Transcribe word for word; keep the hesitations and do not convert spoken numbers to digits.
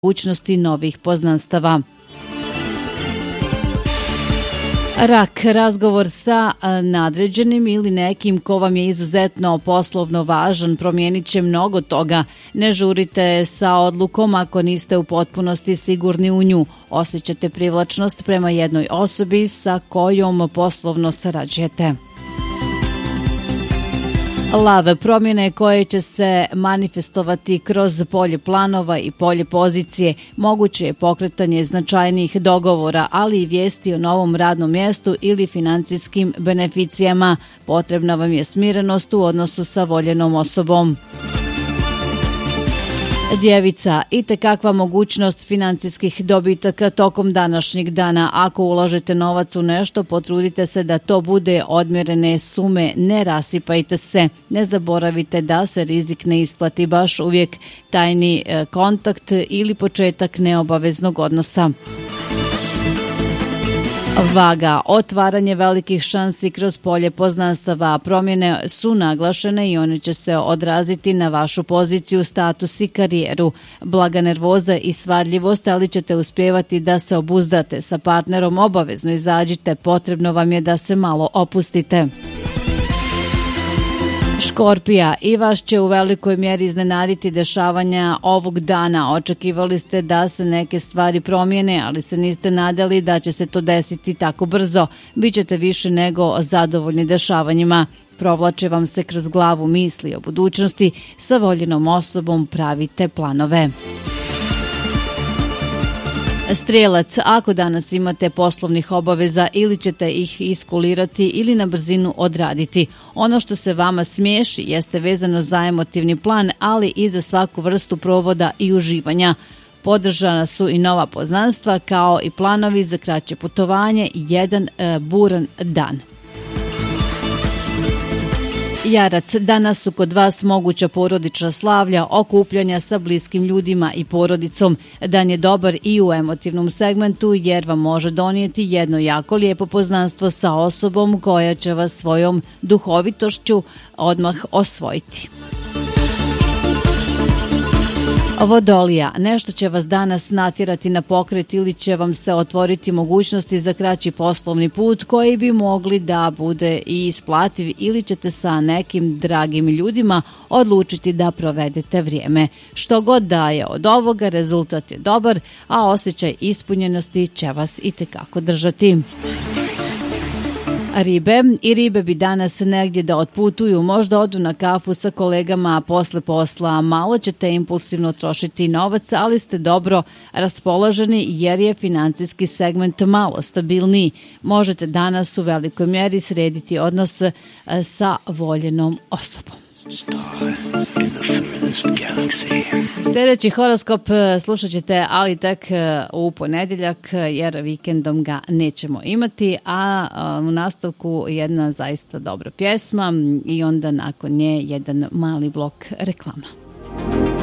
mogućnosti novih poznanstava. Rak, razgovor sa nadređenim ili nekim ko vam je izuzetno poslovno važan promijenit će mnogo toga. Ne žurite sa odlukom ako niste u potpunosti sigurni u nju. Osjećate privlačnost prema jednoj osobi sa kojom poslovno sarađujete. Lav, promjene koje će se manifestovati kroz polje planova i polje pozicije. Moguće je pokretanje značajnijih dogovora, ali i vijesti o novom radnom mjestu ili financijskim beneficijama. Potrebna vam je smirenost u odnosu sa voljenom osobom. Djevica, itekakva mogućnost financijskih dobitaka tokom današnjeg dana. Ako uložite novac u nešto, potrudite se da to bude odmjerene sume, ne rasipajte se. Ne zaboravite da se rizik ne isplati baš uvijek. Tajni kontakt ili početak neobaveznog odnosa. Vaga, otvaranje velikih šansi kroz polje poznanstava. Promjene su naglašene i one će se odraziti na vašu poziciju, status i karijeru. Blaga nervoza i svarljivost, ali ćete uspjevati da se obuzdate. Sa partnerom obavezno izađite, potrebno vam je da se malo opustite. Škorpija, i vas će u velikoj mjeri iznenaditi dešavanja ovog dana. Očekivali ste da se neke stvari promijene, ali se niste nadali da će se to desiti tako brzo. Bićete više nego zadovoljni dešavanjima. Provlače vam se kroz glavu misli o budućnosti, sa voljenom osobom pravite planove. Strijelac, ako danas imate poslovnih obaveza ili ćete ih iskulirati ili na brzinu odraditi. Ono što se vama smiješi jeste vezano za emotivni plan, ali i za svaku vrstu provoda i uživanja. Podržana su i nova poznanstva kao i planovi za kraće putovanje i jedan e, buran dan. Jarac, danas su kod vas moguća porodična slavlja, okupljanja sa bliskim ljudima i porodicom. Dan je dobar i u emotivnom segmentu jer vam može donijeti jedno jako lijepo poznanstvo sa osobom koja će vas svojom duhovitošću odmah osvojiti. Vodolija, nešto će vas danas natjerati na pokret ili će vam se otvoriti mogućnosti za kraći poslovni put koji bi mogli da bude i isplativ ili ćete sa nekim dragim ljudima odlučiti da provedete vrijeme. Što god da je od ovoga, rezultat je dobar, a osjećaj ispunjenosti će vas itekako držati. Ribe, i ribe bi danas negdje da otputuju, možda odu na kafu sa kolegama posle posla. Malo ćete impulsivno trošiti novac, ali ste dobro raspoloženi jer je financijski segment malo stabilniji. Možete danas u velikoj mjeri srediti odnos sa voljenom osobom. Sljedeći horoskop slušat ćete, ali tek u ponedjeljak jer vikendom ga nećemo imati, a u nastavku jedna zaista dobra pjesma i onda nakon nje jedan mali blok reklama.